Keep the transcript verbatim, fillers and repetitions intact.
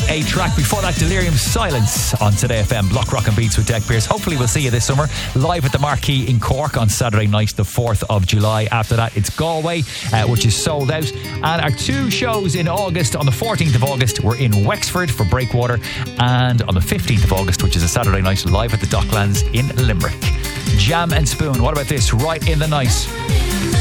A Track. Before that, Delirium Silence on Today F M. Block Rock and Beats with Deck Pierce. Hopefully we'll see you this summer live at the Marquee in Cork on Saturday night, the fourth of July. After that, it's Galway, uh, which is sold out. And our two shows in August, on the fourteenth of August, we're in Wexford for Breakwater. And on the fifteenth of August, which is a Saturday night, live at the Docklands in Limerick. Jam and Spoon. What about this? Right in the Night.